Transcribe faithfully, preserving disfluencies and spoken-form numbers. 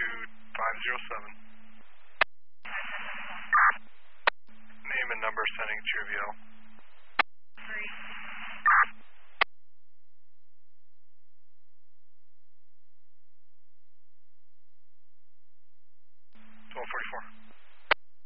two five zero seven. Name and number sending to your V L.